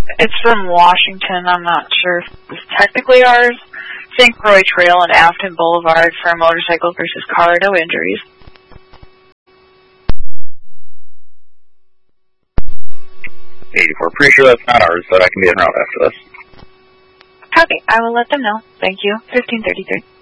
It's from Washington. I'm not sure if it's technically ours. St. Croix Trail and Afton Boulevard for a motorcycle versus car. No injuries. 84. Pretty sure that's not ours, but I can be en route after this. Copy. I will let them know. Thank you. 1533.